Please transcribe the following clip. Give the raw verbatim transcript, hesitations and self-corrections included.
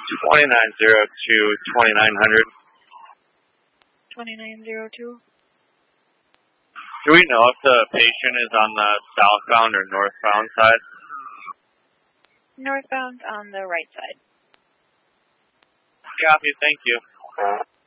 twenty-nine zero two, twenty-nine hundred. twenty-nine zero two. Do we know if the patient is on the southbound or northbound side? Northbound on the right side. Copy, thank you.